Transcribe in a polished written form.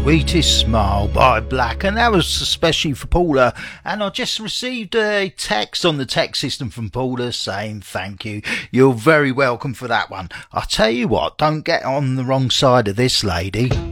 Sweetest Smile by Black, and that was especially for Paula. And I just received a text on the text system from Paula saying thank you. You're very welcome for that one. I tell you what, don't get on the wrong side of this lady.